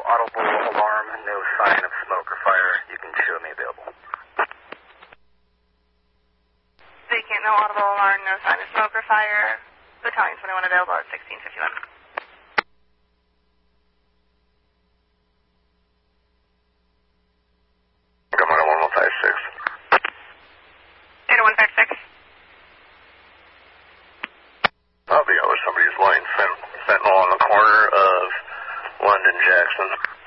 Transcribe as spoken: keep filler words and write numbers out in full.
audible alarm, no sign of smoke or fire. You can show me available. Vacant, no audible alarm, no sign of smoke or fire. Battalion twenty-one available at sixteen fifty-one. Come on, one one five six. eight oh one five six. I'll be over somebody's line. Sentinel on the corner of London Jackson.